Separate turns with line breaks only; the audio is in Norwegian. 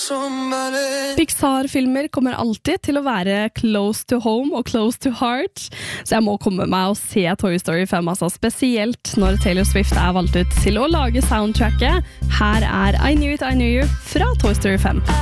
Pixar-filmer kommer alltid til å være close to home og close to heart, så jeg må komme meg og se Toy Story 5, altså spesielt når Taylor Swift valgt ut til å lage soundtracket. Her I Knew It, I Knew You fra Toy Story 5.